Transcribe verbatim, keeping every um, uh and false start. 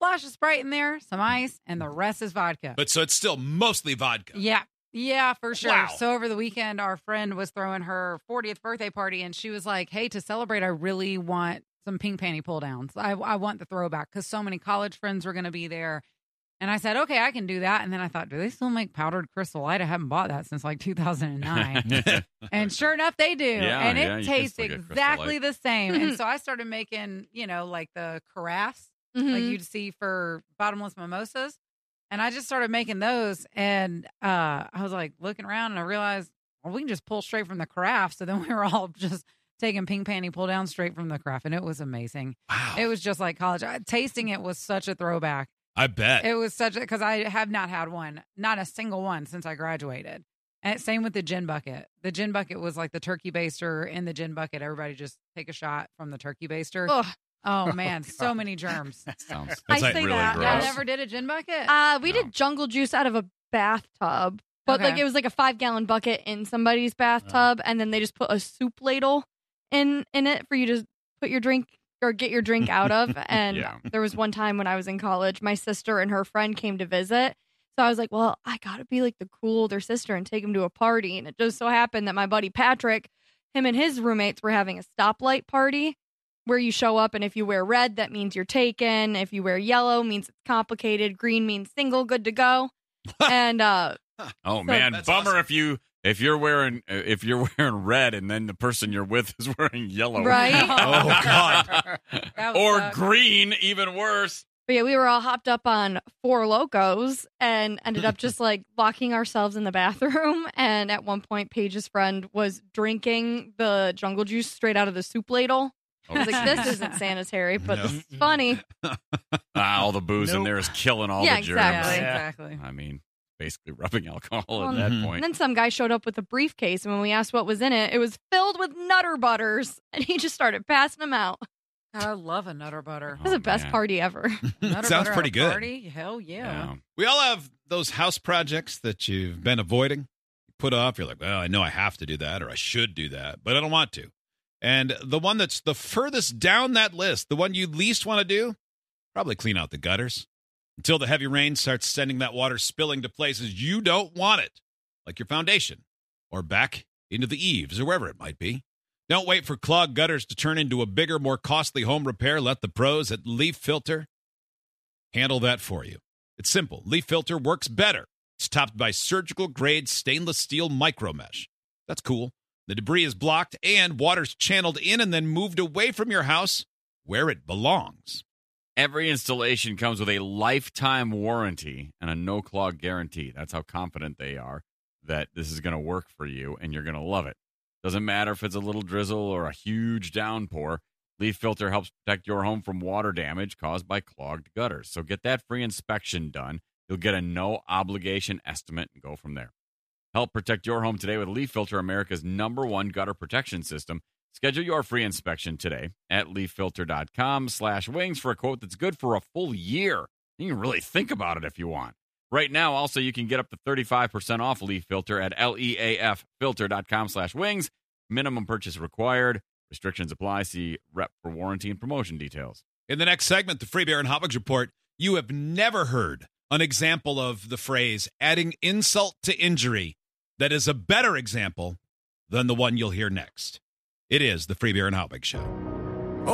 splash of Sprite in there, some ice, and the rest is vodka. But so it's still mostly vodka. Yeah. Yeah, for sure. Wow. So over the weekend, our friend was throwing her fortieth birthday party, and she was like, hey, to celebrate, I really want some pink panty pull downs. I, I want the throwback because so many college friends were going to be there. And I said, okay, I can do that. And then I thought, do they still make powdered Crystal Light? I haven't bought that since like two thousand nine. And sure enough, they do. Yeah, and it yeah, you can tastes still get Crystal exactly Light. the same. And so I started making, you know, like the carafes, Mhm. like you'd see for bottomless mimosas. And I just started making those. And uh, I was like looking around and I realized, well, we can just pull straight from the carafe. So then we were all just taking pink panty pull down straight from the carafe. And it was amazing. Wow. It was just like college. I, tasting it was such a throwback. I bet. It was such a, because I have not had one, not a single one since I graduated. And same with the gin bucket. The gin bucket was like the turkey baster in the gin bucket. Everybody just take a shot from the turkey baster. Ugh. Oh, man. So many germs. That sounds I like say really that. Y'all gross. never did a gin bucket? Uh, we No. did jungle juice out of a bathtub, but Okay. like it was like a five gallon bucket in somebody's bathtub, and then they just put a soup ladle in in it for you to put your drink or get your drink out of. And Yeah. there was one time when I was in college, my sister and her friend came to visit. So I was like, well, I got to be like the cool older sister and take him to a party. And it just so happened that my buddy Patrick, him and his roommates were having a stoplight party where you show up, and if you wear red, that means you're taken. If you wear yellow, means it's complicated. Green means single, good to go. And uh, Oh man, That's bummer awesome. if you if you're wearing uh, if you're wearing red and then the person you're with is wearing yellow. Right? Oh, God. That would Or suck. green, even worse. But yeah, we were all hopped up on Four Locos and ended up just like locking ourselves in the bathroom. And at one point, Paige's friend was drinking the jungle juice straight out of the soup ladle. I was like, this isn't sanitary, but No. this is funny. Ah, all the booze in Nope. there is killing all Yeah, the germs. Yeah, exactly. exactly. I mean, basically rubbing alcohol Well, at that Mhm. And point. then some guy showed up with a briefcase, and when we asked what was in it, it was filled with Nutter Butters, and he just started passing them out. I love a Nutter Butter. It was Oh, the best man. party ever. Nutter Sounds Butter at pretty a good. Party? Hell yeah. Yeah. We all have those house projects that you've been avoiding, you put off. You're like, well, I know I have to do that or I should do that, but I don't want to. And the one that's the furthest down that list, the one you least want to do, probably clean out the gutters until the heavy rain starts sending that water spilling to places you don't want it, like your foundation or back into the eaves or wherever it might be. Don't wait for clogged gutters to turn into a bigger, more costly home repair. Let the pros at Leaf Filter handle that for you. It's simple. Leaf Filter works better. It's topped by surgical-grade stainless steel micro mesh. That's cool. The debris is blocked and water's channeled in and then moved away from your house where it belongs. Every installation comes with a lifetime warranty and a no clog guarantee. That's how confident they are that this is going to work for you and you're going to love it. Doesn't matter if it's a little drizzle or a huge downpour. Leaf Filter helps protect your home from water damage caused by clogged gutters. So get that free inspection done. You'll get a no obligation estimate and go from there. Help protect your home today with Leaf Filter, America's number one gutter protection system. Schedule your free inspection today at leaffilter.com slash wings for a quote that's good for a full year. You can really think about it if you want. Right now, also, you can get up to thirty-five percent off Leaf Filter at leaffilter.com slash wings. Minimum purchase required. Restrictions apply. See rep for warranty and promotion details. In the next segment, the Free Beer and Hot Wings Report, you have never heard an example of the phrase adding insult to injury that is a better example than the one you'll hear next. It is the Free Beer and Hot Wings Show.